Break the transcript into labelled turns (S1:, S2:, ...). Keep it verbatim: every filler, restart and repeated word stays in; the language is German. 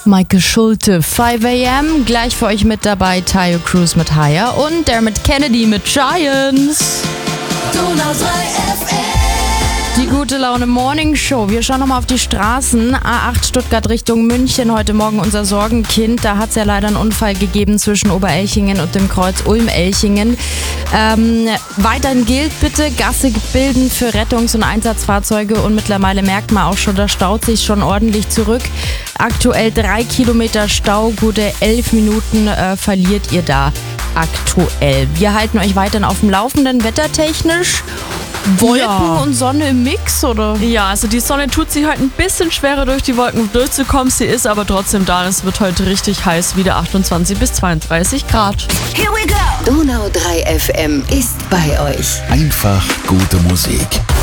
S1: Maike Schulte, fünf a m. Gleich für euch mit dabei Tayo Cruz mit Higher und Dermot Kennedy mit Giants.
S2: Donau drei F M.
S1: Die gute Laune Morning Show. Wir schauen nochmal auf die Straßen. A acht Stuttgart Richtung München. Heute Morgen unser Sorgenkind. Da hat es ja leider einen Unfall gegeben zwischen Oberelchingen und dem Kreuz Ulm-Elchingen. Ähm, weiterhin gilt bitte Gasse bilden für Rettungs- und Einsatzfahrzeuge. Und mittlerweile merkt man auch schon, da staut sich schon ordentlich zurück. Aktuell drei Kilometer Stau. Gute elf Minuten äh, verliert ihr da aktuell. Wir halten euch weiterhin auf dem Laufenden, wettertechnisch. Wolken
S3: Ja.
S1: und Sonne im Mix, oder?
S3: Ja, also die Sonne tut sich heute ein bisschen schwerer durch die Wolken durchzukommen. Sie ist aber trotzdem da. Es wird heute richtig heiß, wieder achtundzwanzig bis zweiunddreißig Grad.
S2: Here we go.
S4: Donau drei F M ist bei euch.
S5: Einfach gute Musik.